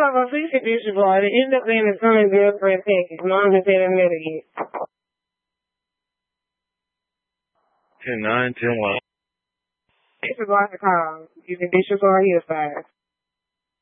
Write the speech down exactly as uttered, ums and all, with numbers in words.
off a fifty district boy that ended up being his son's girlfriend, Texas. Mom just said I met her yet. ten nine, ten one. District boy to call. You can district boy here five.